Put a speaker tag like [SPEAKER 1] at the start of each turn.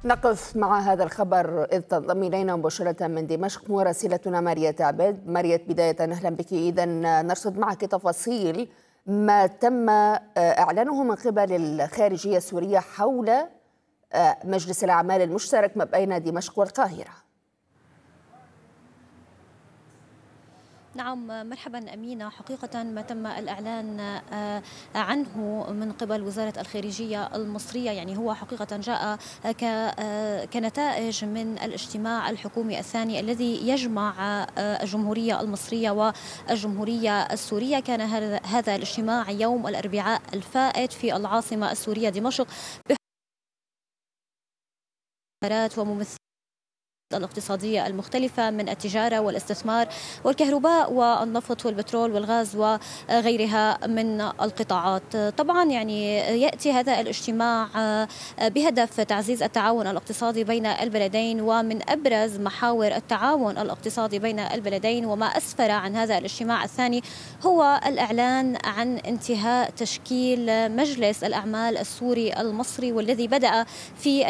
[SPEAKER 1] نقف مع هذا الخبر إذ تنضم إلينا مباشرة من دمشق مراسلتنا ماريت عبيد. ماريت، بداية أهلا بك. إذا نرصد معك تفاصيل ما تم إعلانه من قبل الخارجية السورية حول مجلس الأعمال المشترك ما بين دمشق والقاهرة.
[SPEAKER 2] نعم، مرحبا أمينة. حقيقة ما تم الإعلان عنه من قبل وزارة الخارجية المصرية يعني هو حقيقة جاء كنتائج من الاجتماع الحكومي الثاني الذي يجمع الجمهورية المصرية والجمهورية السورية. كان هذا الاجتماع يوم الأربعاء الفائت في العاصمة السورية دمشق بحضور وممثلين الاقتصادية المختلفة من التجارة والاستثمار والكهرباء والنفط والبترول والغاز وغيرها من القطاعات. طبعا يعني يأتي هذا الاجتماع بهدف تعزيز التعاون الاقتصادي بين البلدين، ومن أبرز محاور التعاون الاقتصادي بين البلدين وما أسفر عن هذا الاجتماع الثاني هو الإعلان عن انتهاء تشكيل مجلس الأعمال السوري المصري، والذي بدأ في